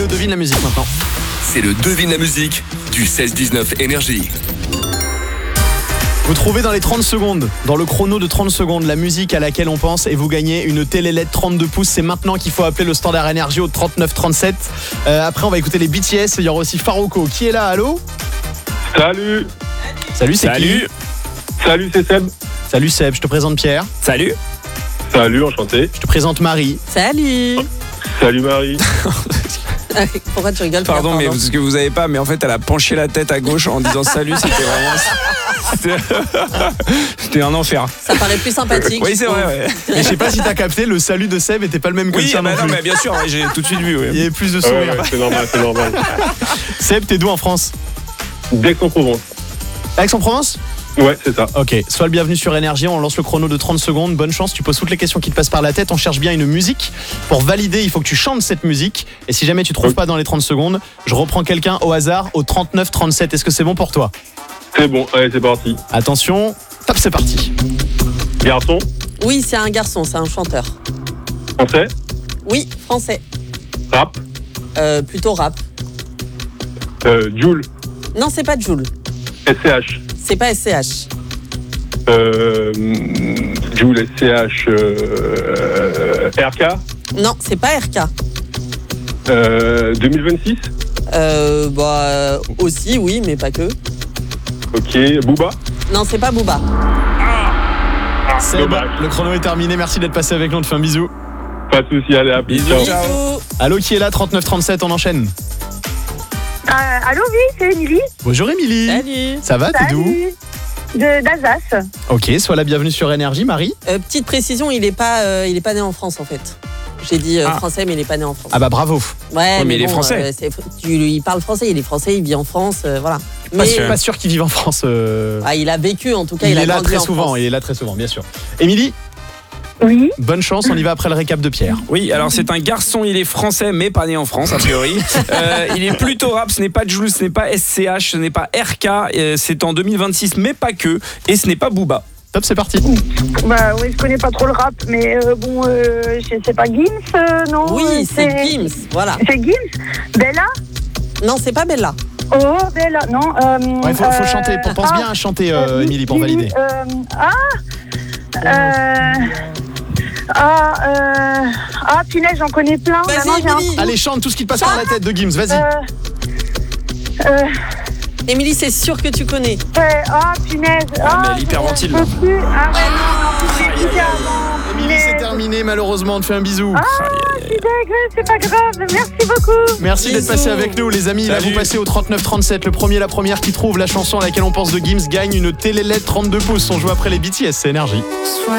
le devine la musique maintenant. C'est le devine la musique du 16-19 Énergie. Vous trouvez dans les 30 secondes, dans le chrono de 30 secondes, la musique à laquelle on pense et vous gagnez une télé LED 32 pouces. C'est maintenant qu'il faut appeler le standard énergie au 39 37. Après, on va écouter les BTS. Il y aura aussi Farouko qui est là. Allô ? Salut. Salut, c'est qui ? Salut, c'est Seb. Salut Seb, je te présente Pierre. Salut. Salut, enchanté. Je te présente Marie. Salut. Salut Marie. Pourquoi tu rigoles? Pardon, mais ce que vous avez pas, mais en fait, elle a penché la tête à gauche en disant salut. C'était un enfer. Ça paraît plus sympathique. Oui, c'est vrai. Ouais. Mais je sais pas si t'as capté, le salut de Seb était pas le même que le tien non plus. Mais bien sûr, ouais, j'ai tout de suite vu. Ouais. Il y avait plus de sourire. Ouais, c'est normal. Seb, t'es d'où en France ? d'Aix-en-Provence. Aix-en-Provence ? Ouais, c'est ça. Ok, sois le bienvenu sur Énergie, on lance le chrono de 30 secondes. Bonne chance, tu poses toutes les questions qui te passent par la tête. On cherche bien une musique. Pour valider, il faut que tu chantes cette musique. Et si jamais tu trouves pas dans les 30 secondes, je reprends quelqu'un au hasard au 39-37. Est-ce que c'est bon pour toi ? C'est bon, allez, c'est parti. Attention, top, c'est parti. Garçon, Oui, c'est un garçon, c'est un chanteur. français, Oui, français. rap, Plutôt rap. Jul, Non, c'est pas Jul. SCH. C'est pas SCH. Jul, SCH, RK, Non, c'est pas RK. 2026. Aussi, oui, mais pas que. Ok, Booba. Non, c'est pas Booba. Seb, dommage. le chrono est terminé. Merci d'être passé avec nous. On te fait un bisou. Pas de soucis, allez, à plus. Bisous. Ciao. Bisous. Allô, qui est là ? 39-37, on enchaîne. Allô, oui, c'est Émilie. Bonjour Émilie. Salut. Ça va ? T'es d'où ? D'Alsace. Ok, sois la bienvenue sur Énergie, Marie. Petite précision, il est pas né en France en fait. J'ai dit français, mais il est pas né en France. Ah bah bravo. Ouais, mais il est français. Il parle français, il est français, il vit en France, voilà. Pas sûr qu'il vive en France. Il a vécu en tout cas, il a est là grandi très en souvent, France. il est là très souvent, bien sûr. Émilie, Oui. bonne chance, on y va après le récap de Pierre. Oui, alors c'est un garçon, il est français, mais pas né en France, a priori. Il est plutôt rap, ce n'est pas Jul, ce n'est pas SCH, ce n'est pas RK, c'est en 2026, mais pas que, et ce n'est pas Booba. Top, c'est parti. Bah oui, je connais pas trop le rap, mais c'est pas Gims, non. Oui, c'est Gims, voilà. C'est Gims. Bella. Non, c'est pas Bella. Oh, Bella, non. Il faut chanter, pense bien à chanter, Émilie, pour valider. Punaise, j'en connais plein. Vas-y, Maintenant, j'ai un Émilie. Allez, chante tout ce qui te passe par la tête de Gims, vas-y. Émilie, c'est sûr que tu connais. punaise. mais elle hyperventile, là. Émilie, c'est terminé, malheureusement, on te fait un bisou. C'est pas grave, merci beaucoup. Merci d'être Bisous. passé avec nous, les amis. Là, Salut. vous passez au 39-37. Le premier, la première qui trouve la chanson à laquelle on pense de Gims gagne une télé LED 32 pouces. On joue après les BTS, c'est Énergie.